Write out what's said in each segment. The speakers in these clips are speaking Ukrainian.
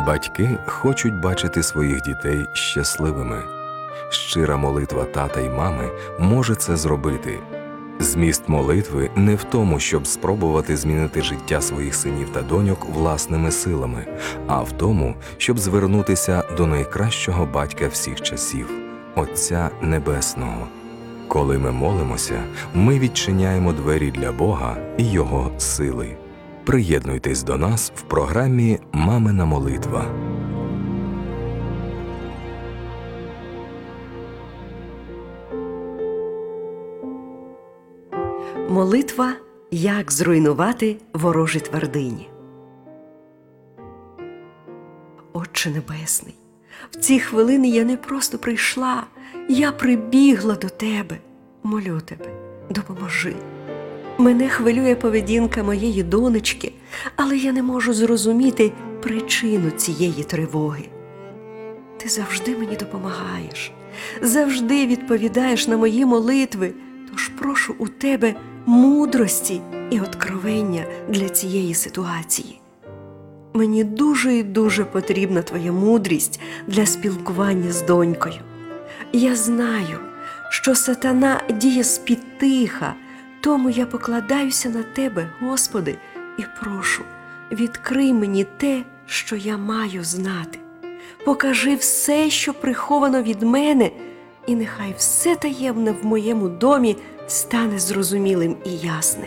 Батьки хочуть бачити своїх дітей щасливими. Щира молитва тата й мами може це зробити. Зміст молитви не в тому, щоб спробувати змінити життя своїх синів та доньок власними силами, а в тому, щоб звернутися до найкращого батька всіх часів – Отця Небесного. Коли ми молимося, ми відчиняємо двері для Бога і Його сили. Приєднуйтесь до нас в програмі «Мамина молитва». Молитва «Як зруйнувати ворожі твердині». Отче Небесний, в ці хвилини я не просто прийшла, я прибігла до Тебе. Молю Тебе, допоможи. Мене хвилює поведінка моєї донечки, але я не можу зрозуміти причину цієї тривоги. Ти завжди мені допомагаєш, завжди відповідаєш на мої молитви, тож прошу у Тебе мудрості і откровення для цієї ситуації. Мені дуже і дуже потрібна Твоя мудрість для спілкування з донькою. Я знаю, що сатана діє з-під тиха, тому я покладаюся на Тебе, Господи, і прошу, відкрий мені те, що я маю знати. Покажи все, що приховано від мене, і нехай все таємне в моєму домі стане зрозумілим і ясним.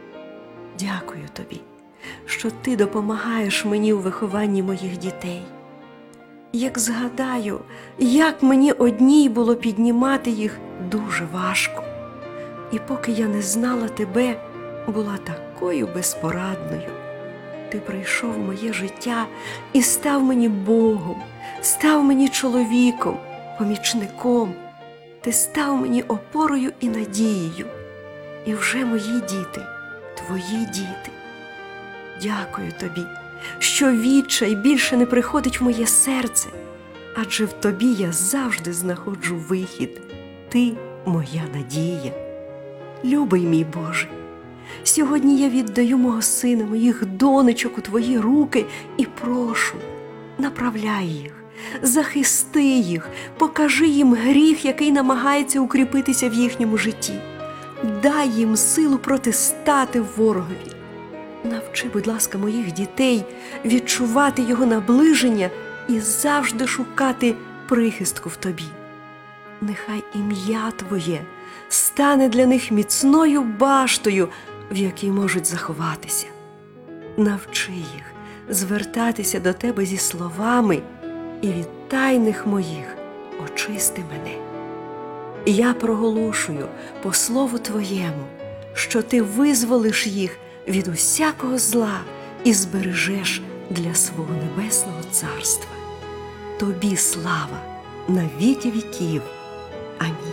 Дякую Тобі, що Ти допомагаєш мені у вихованні моїх дітей. Як згадаю, як мені одній було піднімати їх дуже важко. І поки я не знала Тебе, була такою безпорадною. Ти прийшов в моє життя і став мені Богом, став мені чоловіком, помічником. Ти став мені опорою і надією. І вже мої діти, Твої діти. Дякую Тобі, що відчай більше не приходить в моє серце, адже в Тобі я завжди знаходжу вихід. Ти – моя надія. Любий мій Боже, сьогодні я віддаю мого сина, моїх донечок у Твої руки і прошу, направляй їх, захисти їх, покажи їм гріх, який намагається укріпитися в їхньому житті. Дай їм силу протистати ворогові. Навчи, будь ласка, моїх дітей відчувати його наближення і завжди шукати прихистку в Тобі. Нехай ім'я Твоє стане для них міцною баштою, в якій можуть заховатися. Навчи їх звертатися до Тебе зі словами і від тайних моїх очисти мене. Я проголошую по слову Твоєму, що Ти визволиш їх від усякого зла і збережеш для свого небесного царства. Тобі слава на віки віків. Амінь.